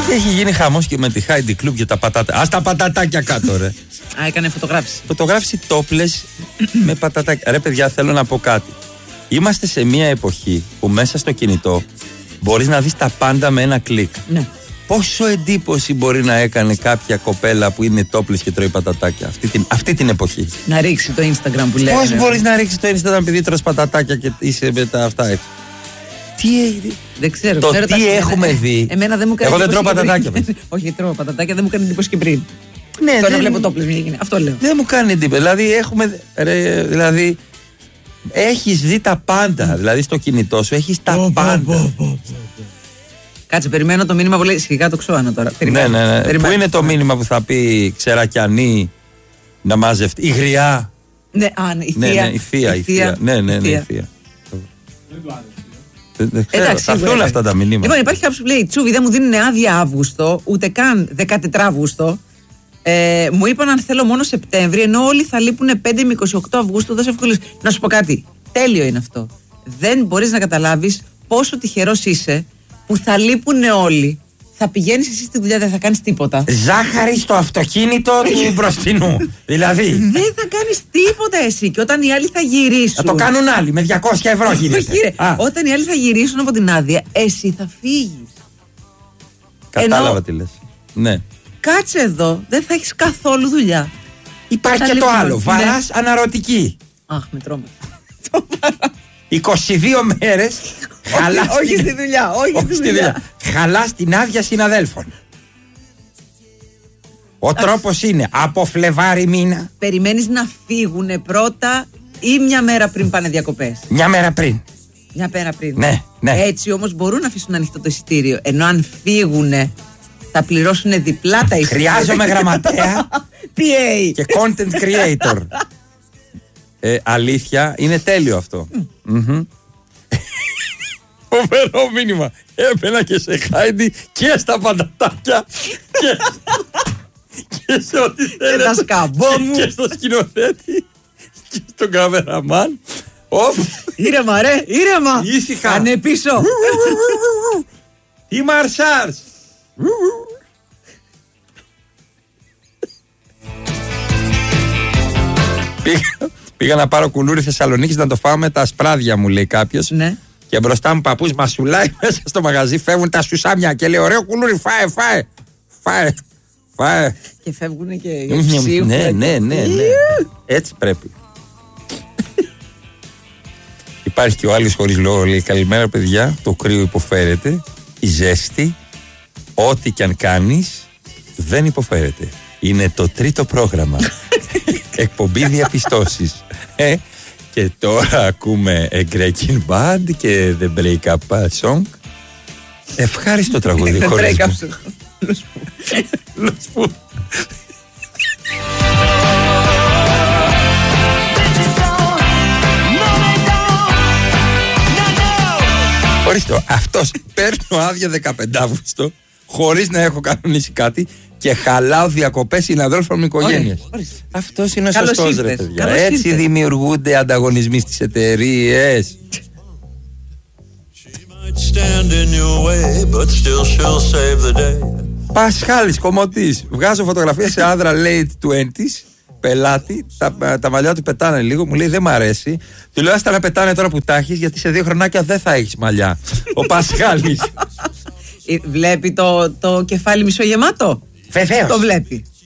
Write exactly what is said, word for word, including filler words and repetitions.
Και έχει γίνει χαμός και με τη Heidi Klum και τα πατάτα. Ας τα πατατάκια κάτω, ρε. Α, έκανε φωτογράφηση. Φωτογράφηση topless με πατατάκια. Ρε, παιδιά, θέλω να πω κάτι. Είμαστε σε μια εποχή που μέσα στο κινητό μπορείς να δεις τα πάντα με ένα κλικ. Ναι. Πόσο εντύπωση μπορεί να έκανε κάποια κοπέλα που είναι topless και τρώει πατατάκια αυτή την, αυτή την εποχή. Να ρίξει το Instagram που λέει. Πώς μπορείς να ρίξεις το Instagram επειδή τρως πατατάκια και είσαι με τα αυτά έτσι. Τι έχει. Δεν ξέρω. Το ξέρω τι τα... έχουμε δει. Εμένα δεν μου κάνει. Εγώ δεν τρώω πατατάκια. Όχι, τρώω πατατάκια, δεν μου κάνει εντύπωση και πριν. Ναι, τώρα δεν... βλέπω το πλαίσιο. Αυτό λέω. Δεν μου κάνει εντύπωση. Δηλαδή, έχουμε. Ρε, δηλαδή, έχεις δει τα πάντα. Δηλαδή, στο κινητό σου έχεις τα oh, πάντα. Oh, oh, oh, oh. Κάτσε, περιμένω το μήνυμα που λέει. Σιγά το ξώανα τώρα. Ναι, ναι, ναι. Περιμένω. Πού είναι το μήνυμα που θα πει Ξερακιανή να μαζευτεί. Η Γριά. Ναι, α, ναι, η ναι, θεία. Ναι, η θεία. Η θεία. Ναι, ναι, ναι, η θεία. Δεν του άρεσε. Δεν ξέρω, θα έρθουν αυτά τα μηνύματα. Λοιπόν, υπάρχει κάποιο που λέει: Τσούβι, δεν μου δίνουν άδεια Αύγουστο, ούτε καν δεκατετρά Αυγούστο. Ε, μου είπαν αν θέλω μόνο Σεπτέμβρη, ενώ όλοι θα λείπουν πέντε με είκοσι οκτώ Αυγούστου. Δεν σε ευκολύνει. Να σου πω κάτι. Τέλειο είναι αυτό. Δεν μπορείς να καταλάβεις πόσο τυχερός είσαι που θα λείπουν όλοι. Θα πηγαίνεις εσύ στη δουλειά, δεν θα κάνεις τίποτα. Ζάχαρη στο αυτοκίνητο του μπροστινού. Δηλαδή. Δεν θα κάνεις τίποτα εσύ. Και όταν οι άλλοι θα γυρίσουν. Θα το κάνουν άλλοι με διακόσια ευρώ γίνεται. Όταν οι άλλοι θα γυρίσουν από την άδεια, εσύ θα φύγεις. Κατάλαβα Ενώ... τι λες. Ναι. Κάτσε εδώ, δεν θα έχεις καθόλου δουλειά. Υπάρχει θα και το άλλο. Βαράς ναι. Αναρωτική. Αχ, με τρώμε. είκοσι δύο μέρες. Χαλάς όχι, όχι στη δουλειά, όχι, όχι στη δουλειά. Χαλάς την άδεια συναδέλφων. Ο τρόπος είναι από Φλεβάρι μήνα. Περιμένεις να φύγουνε πρώτα ή μια μέρα πριν πάνε διακοπές. Μια μέρα πριν. Μια μέρα πριν. Ναι, ναι. Έτσι όμως μπορούν να αφήσουν ανοιχτό το εισιτήριο. Ενώ αν φύγουνε θα πληρώσουν διπλά τα εισιτήρια. Χρειάζομαι γραμματέα πι έι και content creator. ε, αλήθεια, είναι τέλειο αυτό. Mm-hmm. Φοβερό μήνυμα. Έπαινα και σε Χάιντι και στα πατατάκια και, και σε ό,τι θέλετε. Και, σκαμπό μου. Και στο σκηνοθέτη και στον καμεραμάν. Ήρεμα ρε, ήρεμα. Ήσυχα. Κάνε πίσω. Τι μαρσάρς. Πήγα, πήγα να πάρω κουλούρι Θεσσαλονίκης να το φάω με τα σπράδια μου, λέει κάποιος. Ναι. Και μπροστά μου παππούς μασουλάει μέσα στο μαγαζί, φεύγουν τα σουσάμια και λέει ωραίο κουλούρι, φάε, φάε, φάε, φάε. Και φεύγουν και οι ναι, ναι, ναι, ναι, ναι. Έτσι πρέπει. Υπάρχει και ο άλλος χωρίς λόγο, λέει καλημέρα παιδιά, το κρύο υποφέρεται, η ζέστη, ό,τι κι αν κάνεις δεν υποφέρεται. Είναι το τρίτο πρόγραμμα. Εκπομπή διαπιστώσεις. Ε, και τώρα ακούμε A Breaking Bad και The Breakup Song. Ευχάριστο τραγούδι χωρίς μου. Λοσπού. Ορίστε, αυτός παίρνω άδεια δεκαπέντε Αύγουστο χωρίς να έχω κανονίσει κάτι και χαλάω διακοπές συναδέλφων με οικογένειες. Αυτός είναι ο σωστός ρε παιδιά. Έτσι ήρθες. Δημιουργούνται ανταγωνισμοί στις εταιρείες. Πασχάλης Κομωτής. Βγάζω φωτογραφία σε άντρα late twenties, πελάτη, τα, τα μαλλιά του πετάνε λίγο, μου λέει δεν μ' αρέσει. Του λέω άστα να πετάνε τώρα που τα έχεις, γιατί σε δύο χρονάκια δεν θα έχεις μαλλιά. Ο Πασχάλης. Βλέπει το, το κεφάλι μισογεμάτο. Βεβαίως. Το βλέπει.